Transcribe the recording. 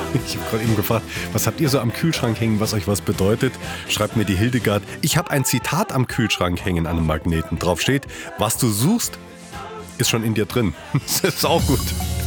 Ich habe gerade eben gefragt, was habt ihr so am Kühlschrank hängen, was euch was bedeutet? Schreibt mir die Hildegard. Ich habe ein Zitat am Kühlschrank hängen an einem Magneten. Drauf steht, was du suchst, ist schon in dir drin. Das ist auch gut.